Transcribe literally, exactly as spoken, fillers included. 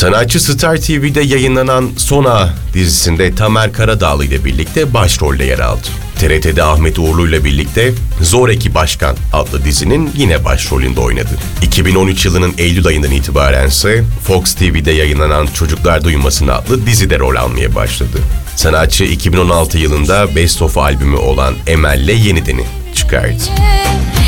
Sanatçı Star T V'de yayınlanan Son Ağa dizisinde Tamer Karadağlı ile birlikte başrolde yer aldı. T R T'de Ahmet Uğurlu ile birlikte Zoreki Başkan adlı dizinin yine başrolünde oynadı. iki bin on üç yılının Eylül ayından itibaren ise Fox T V'de yayınlanan Çocuklar Duymasın adlı dizide rol almaya başladı. Sanatçı iki bin on altı yılında Best Of albümü olan Emel'le Yeniden'i çıkardı.